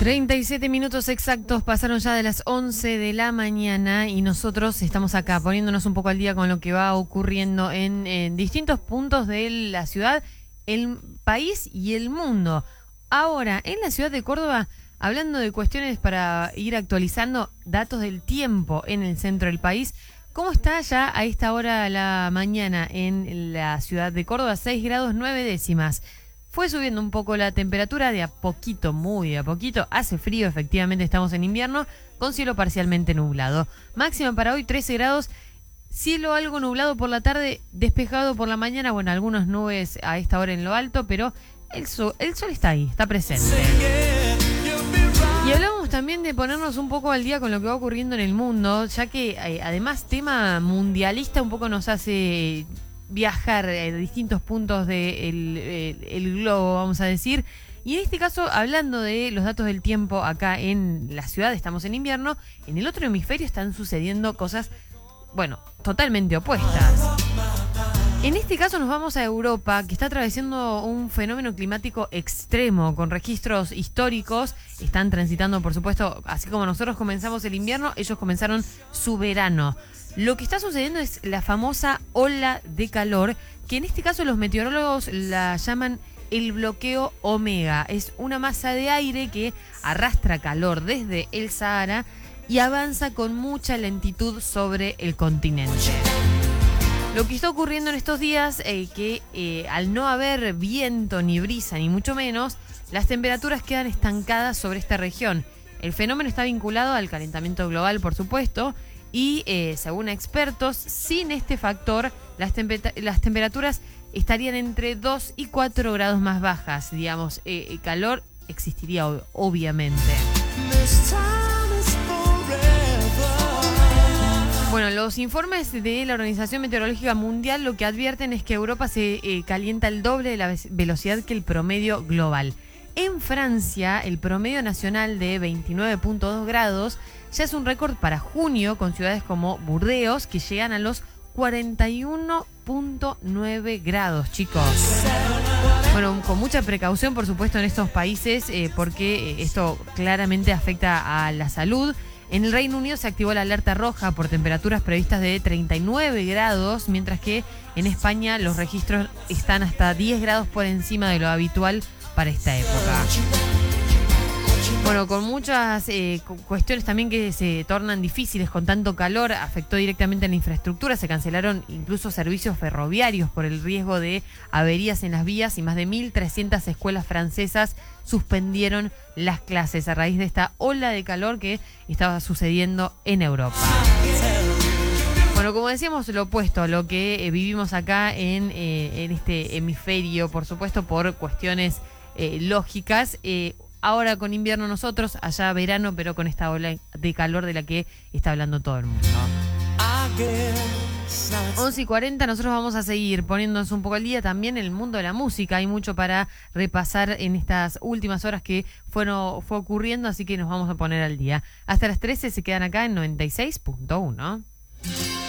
37 minutos exactos pasaron ya de las 11 de la mañana y nosotros estamos acá poniéndonos un poco al día con lo que va ocurriendo en distintos puntos de la ciudad, el país y el mundo. Ahora, en la ciudad de Córdoba, hablando de cuestiones para ir actualizando datos del tiempo en el centro del país, ¿cómo está ya a esta hora de la mañana en la ciudad de Córdoba? 6 grados 9 décimas. Fue subiendo un poco la temperatura de a poquito, muy de a poquito. Hace frío, efectivamente estamos en invierno, con cielo parcialmente nublado. Máxima para hoy 13 grados, cielo algo nublado por la tarde, despejado por la mañana. Bueno, algunas nubes a esta hora en lo alto, pero el sol está ahí, está presente. Y hablamos también de ponernos un poco al día con lo que va ocurriendo en el mundo, ya que además tema mundialista un poco nos hace viajar a distintos puntos del globo, vamos a decir. Y en este caso, hablando de los datos del tiempo acá en la ciudad, estamos en invierno, en el otro hemisferio están sucediendo cosas, bueno, totalmente opuestas. En este caso nos vamos a Europa, que está atravesando un fenómeno climático extremo, con registros históricos. Están transitando, por supuesto, así como nosotros comenzamos el invierno, ellos comenzaron su verano. Lo que está sucediendo es la famosa ola de calor, que en este caso los meteorólogos la llaman el bloqueo Omega. Es una masa de aire que arrastra calor desde el Sahara y avanza con mucha lentitud sobre el continente. Lo que está ocurriendo en estos días es que al no haber viento ni brisa, ni mucho menos, las temperaturas quedan estancadas sobre esta región. El fenómeno está vinculado al calentamiento global, por supuesto, y según expertos, sin este factor, las temperaturas estarían entre 2 y 4 grados más bajas. Digamos, el calor existiría obviamente. Bueno, los informes de la Organización Meteorológica Mundial lo que advierten es que Europa se calienta el doble de la velocidad que el promedio global. En Francia, el promedio nacional de 29.2 grados ya es un récord para junio, con ciudades como Burdeos, que llegan a los 41.9 grados, chicos. Bueno, con mucha precaución, por supuesto, en estos países, porque esto claramente afecta a la salud. En el Reino Unido se activó la alerta roja por temperaturas previstas de 39 grados, mientras que en España los registros están hasta 10 grados por encima de lo habitual para esta época. Bueno, con muchas cuestiones también que se tornan difíciles con tanto calor, afectó directamente a la infraestructura, se cancelaron incluso servicios ferroviarios por el riesgo de averías en las vías y más de 1.300 escuelas francesas suspendieron las clases a raíz de esta ola de calor que estaba sucediendo en Europa. Bueno, como decíamos, lo opuesto a lo que vivimos acá en este hemisferio, por supuesto, por cuestiones lógicas. Ahora con invierno nosotros, allá verano, pero con esta ola de calor de la que está hablando todo el mundo. 11:40, nosotros vamos a seguir poniéndonos un poco al día también en el mundo de la música. Hay mucho para repasar en estas últimas horas que fue ocurriendo, así que nos vamos a poner al día. Hasta las 13 se quedan acá en 96.1.